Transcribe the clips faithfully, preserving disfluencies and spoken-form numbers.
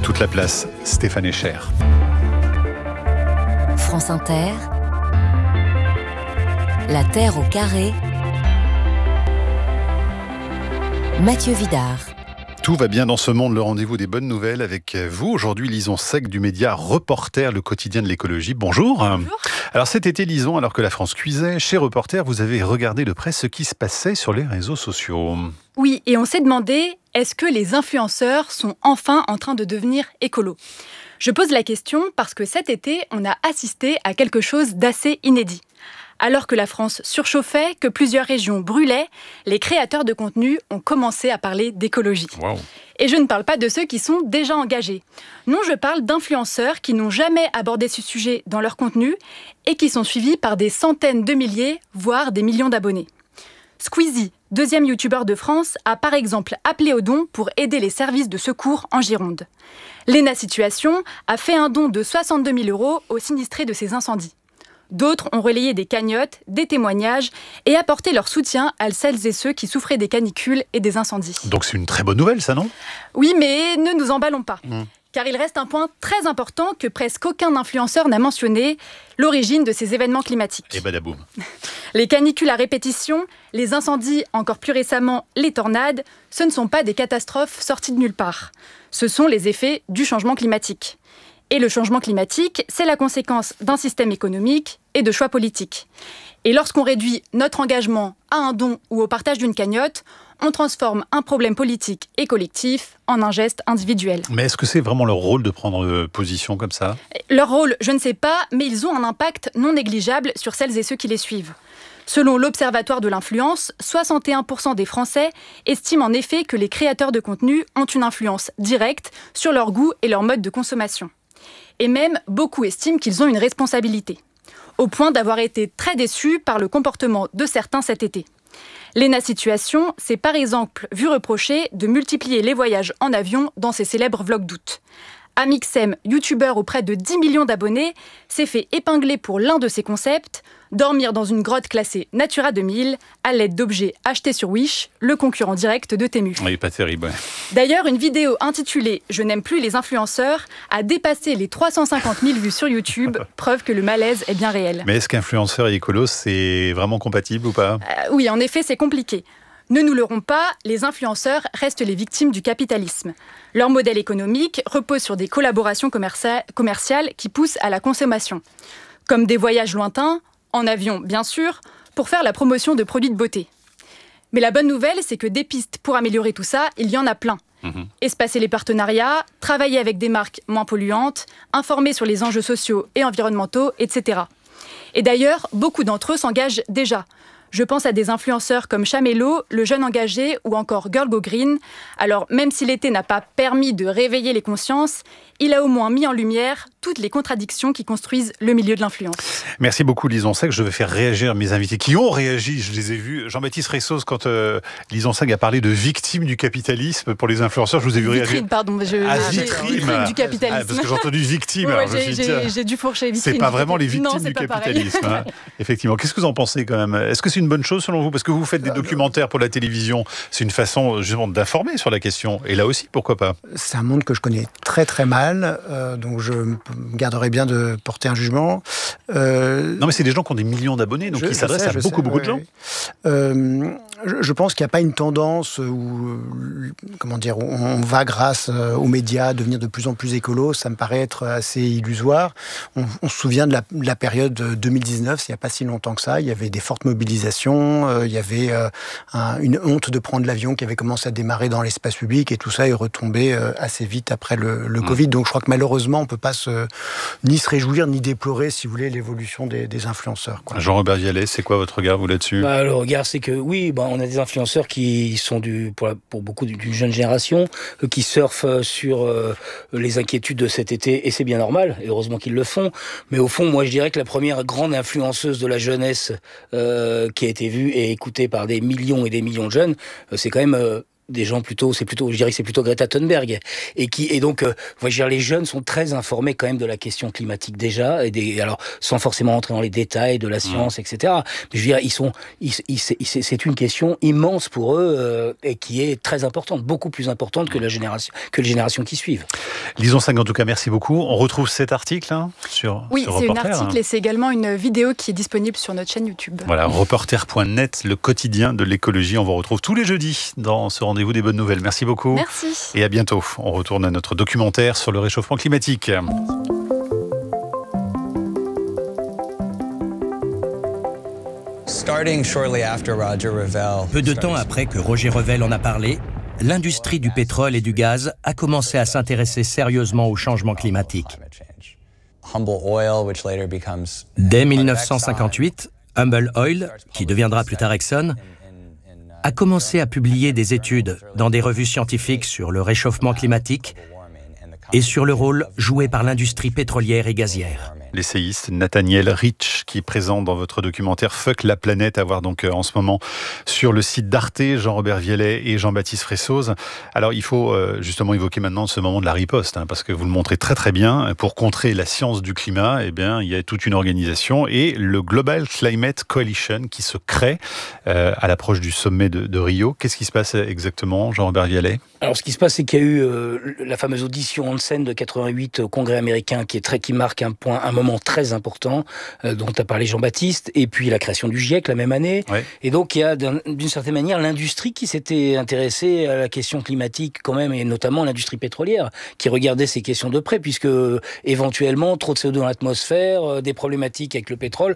toute la place, Stéphane Echer. France Inter, La Terre au carré, Mathieu Vidard. Tout va bien dans ce monde, le rendez-vous des bonnes nouvelles avec vous. Aujourd'hui, Lison Sec du média Reporter, le quotidien de l'écologie. Bonjour. Bonjour. Alors cet été, Lison, alors que la France cuisait, chez Reporter, vous avez regardé de près ce qui se passait sur les réseaux sociaux. Oui, et on s'est demandé, est-ce que les influenceurs sont enfin en train de devenir écolos ? Je pose la question parce que cet été, on a assisté à quelque chose d'assez inédit. Alors que la France surchauffait, que plusieurs régions brûlaient, les créateurs de contenu ont commencé à parler d'écologie. Wow. Et je ne parle pas de ceux qui sont déjà engagés. Non, je parle d'influenceurs qui n'ont jamais abordé ce sujet dans leur contenu et qui sont suivis par des centaines de milliers, voire des millions d'abonnés. Squeezie, deuxième youtubeur de France, a par exemple appelé au don pour aider les services de secours en Gironde. Léna Situation a fait un don de soixante-deux mille euros aux sinistrés de ces incendies. D'autres ont relayé des cagnottes, des témoignages et apporté leur soutien à celles et ceux qui souffraient des canicules et des incendies. Donc c'est une très bonne nouvelle, ça, non ? Oui, mais ne nous emballons pas. Mmh. Car il reste un point très important que presque aucun influenceur n'a mentionné, l'origine de ces événements climatiques. Et badaboum. Les canicules à répétition, les incendies, encore plus récemment les tornades, ce ne sont pas des catastrophes sorties de nulle part. Ce sont les effets du changement climatique. Et le changement climatique, c'est la conséquence d'un système économique et de choix politiques. Et lorsqu'on réduit notre engagement à un don ou au partage d'une cagnotte, on transforme un problème politique et collectif en un geste individuel. Mais est-ce que c'est vraiment leur rôle de prendre position comme ça ? Leur rôle, je ne sais pas, mais ils ont un impact non négligeable sur celles et ceux qui les suivent. Selon l'Observatoire de l'influence, soixante et un pour cent des Français estiment en effet que les créateurs de contenu ont une influence directe sur leur goût et leur mode de consommation. Et même, beaucoup estiment qu'ils ont une responsabilité, au point d'avoir été très déçus par le comportement de certains cet été. Léna Situation s'est par exemple vu reprocher de multiplier les voyages en avion dans ses célèbres vlogs d'août. Amixem, youtubeur auprès de dix millions d'abonnés, s'est fait épingler pour l'un de ses concepts, dormir dans une grotte classée Natura deux mille, à l'aide d'objets achetés sur Wish, le concurrent direct de Temu. Oui, pas terrible. Ouais. D'ailleurs, une vidéo intitulée « Je n'aime plus les influenceurs » a dépassé les trois cent cinquante mille vues sur YouTube, preuve que le malaise est bien réel. Mais est-ce qu'influenceur et écolo, c'est vraiment compatible ou pas ? euh, Oui, en effet, c'est compliqué. Ne nous leurrons pas, les influenceurs restent les victimes du capitalisme. Leur modèle économique repose sur des collaborations commercia- commerciales qui poussent à la consommation. Comme des voyages lointains, en avion bien sûr, pour faire la promotion de produits de beauté. Mais la bonne nouvelle, c'est que des pistes pour améliorer tout ça, il y en a plein. Mmh. Espacer les partenariats, travailler avec des marques moins polluantes, informer sur les enjeux sociaux et environnementaux, et cetera. Et d'ailleurs, beaucoup d'entre eux s'engagent déjà. Je pense à des influenceurs comme Chamello, Le Jeune Engagé ou encore Girl Go Green. Alors, même si l'été n'a pas permis de réveiller les consciences, il a au moins mis en lumière toutes les contradictions qui construisent le milieu de l'influence. Merci beaucoup, Lison Sec. Je vais faire réagir mes invités qui ont réagi, je les ai vus. Jean-Baptiste Ressos, quand euh, Lison Sec a parlé de victimes du capitalisme pour les influenceurs, je vous ai vu vitrine, réagir. Pardon, je, ah, j'ai, vitrine, vitrine du capitalisme. Ah, parce que j'ai entendu victime. Ouais, alors j'ai, je j'ai, tiens, j'ai dû fourcher vitrine. C'est pas vraiment les victimes non, du pas capitalisme. Hein. Effectivement. Qu'est-ce que vous en pensez quand même ? Est-ce que c'est une bonne chose selon vous ? Parce que vous faites des documentaires pour la télévision. C'est une façon justement d'informer sur la question. Et là aussi, pourquoi pas ? C'est un monde que je connais très très mal. Euh, donc je me garderais bien de porter un jugement. Euh, non mais c'est des gens qui ont des millions d'abonnés, donc je, ils s'adressent sais, à beaucoup sais, beaucoup ouais, de gens. Euh, je, je pense qu'il n'y a pas une tendance où, comment dire, où on va grâce aux médias devenir de plus en plus écolo. Ça me paraît être assez illusoire. On, on se souvient de la, de la période deux mille dix-neuf, il n'y a pas si longtemps que ça. Il y avait des fortes mobilisations, euh, il y avait euh, un, une honte de prendre l'avion qui avait commencé à démarrer dans l'espace public et tout ça est retombé euh, assez vite après le, le mmh. Covid. Donc je crois que malheureusement on ne peut pas se, ni se réjouir ni déplorer, si vous voulez, l'évolution des, des influenceurs. Quoi. Jean-Robert Vialet, c'est quoi votre regard vous là-dessus ? Bah, le regard, c'est que oui, bah, on a des influenceurs qui sont du, pour, la, pour beaucoup d'une jeune génération, euh, qui surfent sur euh, les inquiétudes de cet été, et c'est bien normal, et heureusement qu'ils le font. Mais au fond, moi je dirais que la première grande influenceuse de la jeunesse euh, qui a été vue et écoutée par des millions et des millions de jeunes, euh, c'est quand même... Euh, des gens plutôt, c'est plutôt, je dirais que c'est plutôt Greta Thunberg, et qui, et donc, euh, je veux dire, les jeunes sont très informés quand même de la question climatique déjà, et des, alors sans forcément entrer dans les détails de la science, mmh. et cetera. Mais je veux dire, ils sont, ils, ils, c'est, c'est une question immense pour eux euh, et qui est très importante, beaucoup plus importante que la génération, que les générations qui suivent. Lison Singh, en tout cas, merci beaucoup. On retrouve cet article hein, sur Oui, sur c'est Reporter, un article hein. et c'est également une vidéo qui est disponible sur notre chaîne YouTube. Voilà, reporter point net, le quotidien de l'écologie. On vous retrouve tous les jeudis dans ce rendez-vous des bonnes nouvelles. Merci beaucoup. Merci. Et à bientôt. On retourne à notre documentaire sur le réchauffement climatique. Peu de temps après que Roger Revel en a parlé, l'industrie du pétrole et du gaz a commencé à s'intéresser sérieusement au changement climatique. Dès mille neuf cent cinquante-huit, Humble Oil, qui deviendra plus tard Exxon, a commencé à publier des études dans des revues scientifiques sur le réchauffement climatique et sur le rôle joué par l'industrie pétrolière et gazière. L'essayiste Nathaniel Rich qui est présent dans votre documentaire Fuck la planète, à voir donc en ce moment sur le site d'Arte, Jean-Robert Vialet et Jean-Baptiste Fressoz. Alors il faut justement évoquer maintenant ce moment de la riposte, hein, parce que vous le montrez très très bien. Pour contrer la science du climat, eh bien, il y a toute une organisation et le Global Climate Coalition qui se crée euh, à l'approche du sommet de, de Rio. Qu'est-ce qui se passe exactement, Jean-Robert Vialet ? Alors ce qui se passe, c'est qu'il y a eu euh, la fameuse audition Hansen de quatre-vingt-huit au Congrès américain qui est très, qui marque un point, un moment très important euh, dont a parlé Jean-Baptiste, et puis la création du GIEC la même année. Ouais. Et donc il y a d'une certaine manière l'industrie qui s'était intéressée à la question climatique quand même, et notamment l'industrie pétrolière qui regardait ces questions de près, puisque éventuellement trop de C O deux dans l'atmosphère, euh, des problématiques avec le pétrole,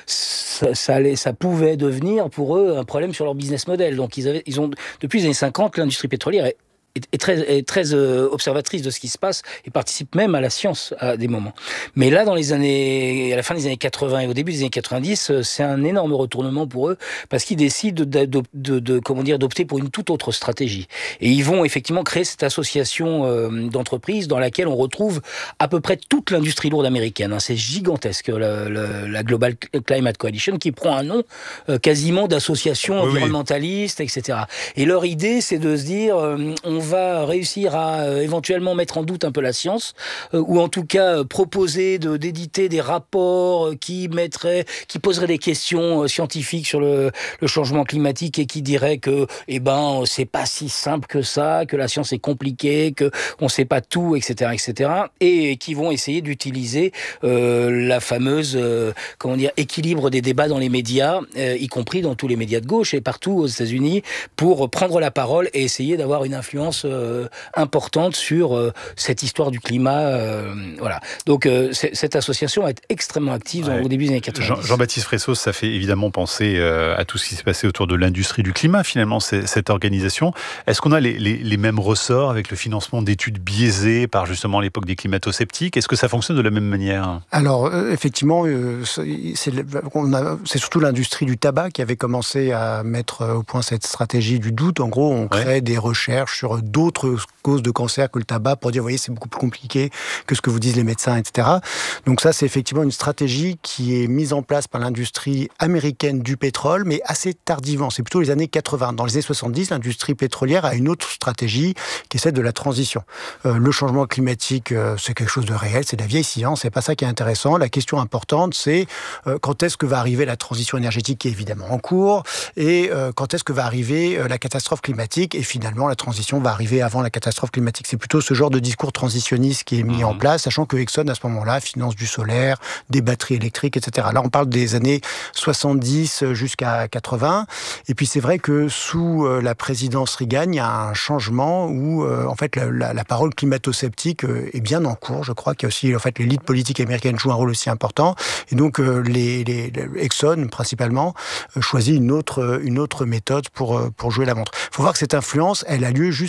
ça, ça, allait, ça pouvait devenir pour eux un problème sur leur business model. Donc ils, avaient, ils ont depuis les années cinquante, l'industrie pétrolière est est très, est très euh, observatrice de ce qui se passe et participe même à la science à des moments. Mais là, dans les années, à la fin des années quatre-vingts et au début des années quatre-vingt-dix, c'est un énorme retournement pour eux parce qu'ils décident de, de, de, de comment dire, d'opter pour une toute autre stratégie. Et ils vont effectivement créer cette association euh, d'entreprises dans laquelle on retrouve à peu près toute l'industrie lourde américaine. Hein. C'est gigantesque, la, la, la Global Climate Coalition, qui prend un nom euh, quasiment d'association oui, environnementaliste, oui. et cetera. Et leur idée, c'est de se dire, euh, on va réussir à euh, éventuellement mettre en doute un peu la science, euh, ou en tout cas euh, proposer de, d'éditer des rapports euh, qui mettraient, qui poseraient des questions euh, scientifiques sur le, le changement climatique et qui diraient que, eh ben, c'est pas si simple que ça, que la science est compliquée, que on sait pas tout, et cetera, et cetera, et qui vont essayer d'utiliser euh, la fameuse, euh, comment dire, équilibre des débats dans les médias, euh, y compris dans tous les médias de gauche et partout aux États-Unis, pour prendre la parole et essayer d'avoir une influence Euh, importante sur euh, cette histoire du climat. Euh, voilà. Donc euh, cette association est extrêmement active ouais. au début des années quatre-vingt-dix. Jean, Jean-Baptiste Fressoz, ça fait évidemment penser euh, à tout ce qui s'est passé autour de l'industrie du climat, finalement, c'est, cette organisation. Est-ce qu'on a les, les, les mêmes ressorts avec le financement d'études biaisées par justement l'époque des climato-sceptiques ? Est-ce que ça fonctionne de la même manière ? Alors, euh, effectivement, euh, c'est, on a, c'est surtout l'industrie du tabac qui avait commencé à mettre au point cette stratégie du doute. En gros, on crée ouais. des recherches sur d'autres causes de cancer que le tabac pour dire, vous voyez, c'est beaucoup plus compliqué que ce que vous disent les médecins, et cetera. Donc ça, c'est effectivement une stratégie qui est mise en place par l'industrie américaine du pétrole, mais assez tardivement. C'est plutôt les années quatre-vingts. Dans les années soixante-dix, l'industrie pétrolière a une autre stratégie qui est celle de la transition. Euh, le changement climatique, euh, c'est quelque chose de réel, c'est de la vieille science, c'est pas ça qui est intéressant. La question importante, c'est euh, quand est-ce que va arriver la transition énergétique qui est évidemment en cours, et euh, quand est-ce que va arriver euh, la catastrophe climatique, et finalement la transition va arriver avant la catastrophe climatique. C'est plutôt ce genre de discours transitionniste qui est mis mmh. en place, sachant que Exxon, à ce moment-là, finance du solaire, des batteries électriques, et cetera. Là, on parle des années soixante-dix jusqu'à quatre-vingts. Et puis, c'est vrai que sous la présidence Reagan, il y a un changement où, euh, en fait, la, la, la parole climato-sceptique euh, est bien en cours. Je crois qu'il y a aussi, en fait, l'élite politique américaine joue un rôle aussi important. Et donc, euh, les, les, les Exxon, principalement, euh, choisit une autre, une autre méthode pour, pour jouer la montre. Il faut voir que cette influence, elle a lieu jusqu'à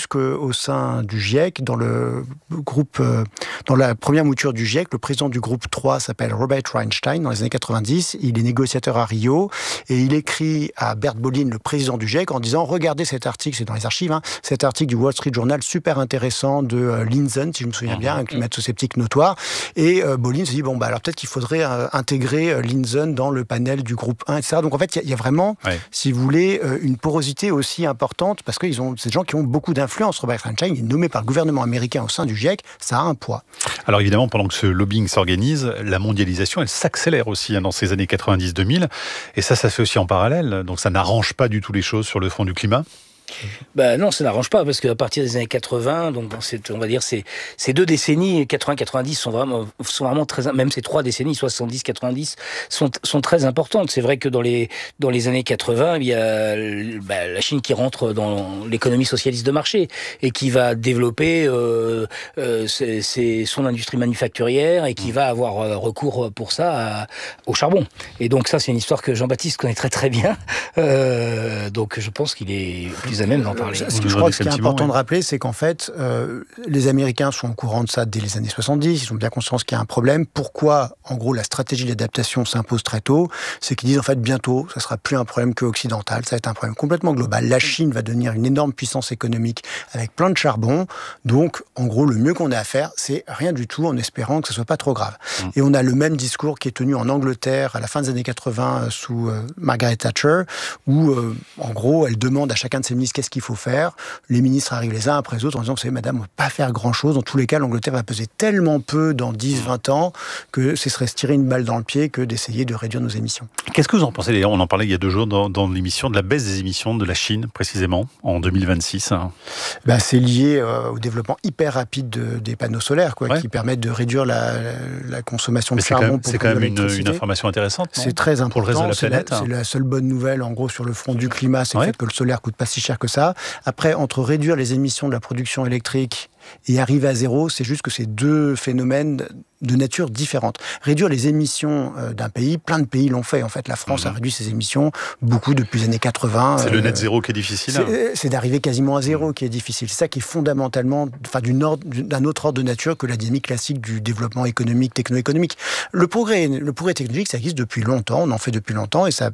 jusqu'au sein du GIEC, dans le groupe, euh, dans la première mouture du GIEC, le président du groupe trois s'appelle Robert Weinstein, dans les années quatre-vingt-dix. Il est négociateur à Rio et il écrit à Bert Bolin, le président du GIEC, en disant « Regardez cet article, c'est dans les archives, hein, cet article du Wall Street Journal super intéressant de euh, Lindzen, si je me souviens bien, un climato-sceptique notoire. » Et euh, Bolin se dit « Bon, bah, alors peut-être qu'il faudrait euh, intégrer euh, Lindzen dans le panel du groupe un, et cetera » Donc en fait, il y, y a vraiment, ouais. si vous voulez, euh, une porosité aussi importante parce que ils ont, c'est des gens qui ont beaucoup d'influence. Robert Weinstein est nommé par le gouvernement américain au sein du GIEC, ça a un poids. Alors évidemment, pendant que ce lobbying s'organise, la mondialisation, elle s'accélère aussi hein, dans ces années quatre-vingt-dix deux mille. Et ça, ça se fait aussi en parallèle. Donc ça n'arrange pas du tout les choses sur le front du climat. Ben non, ça n'arrange pas, parce qu'à partir des années quatre-vingts, donc c'est, on va dire ces, ces deux décennies, quatre-vingts quatre-vingt-dix, sont vraiment, sont vraiment très, même ces trois décennies, soixante-dix quatre-vingt-dix, sont, sont très importantes. C'est vrai que dans les, dans les années quatre-vingts, il y a ben, la Chine qui rentre dans l'économie socialiste de marché et qui va développer euh, euh, c'est, c'est son industrie manufacturière et qui va avoir recours pour ça à, au charbon. Et donc ça, c'est une histoire que Jean-Baptiste connaît très très bien. Euh, donc je pense qu'il est plus à même d'en parler. Ce que je crois que ce qui est important de rappeler, c'est qu'en fait, euh, les Américains sont au courant de ça dès les années soixante-dix, ils ont bien conscience qu'il y a un problème. Pourquoi, en gros, la stratégie d'adaptation s'impose très tôt? C'est qu'ils disent, en fait, bientôt, ça sera plus un problème que occidental, ça va être un problème complètement global. La Chine va devenir une énorme puissance économique avec plein de charbon, donc, en gros, le mieux qu'on a à faire, c'est rien du tout, en espérant que ce soit pas trop grave. Mmh. Et on a le même discours qui est tenu en Angleterre à la fin des années quatre-vingts sous euh, Margaret Thatcher, où, euh, en gros, elle demande à chacun de ses ministres qu'est-ce qu'il faut faire. Les ministres arrivent les uns après les autres en disant, vous savez, madame, on ne peut pas faire grand-chose. Dans tous les cas, l'Angleterre va peser tellement peu dans dix vingt ans que ce serait se tirer une balle dans le pied que d'essayer de réduire nos émissions. Qu'est-ce que vous en pensez? D'ailleurs, on en parlait il y a deux jours dans, dans l'émission de la baisse des émissions de la Chine, précisément, en deux mille vingt-six. Ben, c'est lié euh, au développement hyper rapide de, des panneaux solaires, quoi, ouais. qui permettent de réduire la, la, la consommation Mais de charbon. C'est quand même, c'est quand même une, une information intéressante. C'est très important. Pour le reste de la planète. C'est la, c'est la seule bonne nouvelle, en gros, sur le front du climat, c'est ouais. le fait que le solaire coûte pas si cher que ça. Après, entre réduire les émissions de la production électrique et arriver à zéro, c'est juste que c'est deux phénomènes de nature différente. Réduire les émissions d'un pays, plein de pays l'ont fait. En fait, la France mmh. a réduit ses émissions beaucoup depuis les années quatre-vingts. C'est euh, le net zéro qui est difficile. C'est, hein. c'est d'arriver quasiment à zéro mmh. qui est difficile. C'est ça qui est fondamentalement, enfin, d'une ordre, d'un autre ordre de nature que la dynamique classique du développement économique, techno-économique. Le progrès, le progrès technologique, ça existe depuis longtemps. On en fait depuis longtemps et ça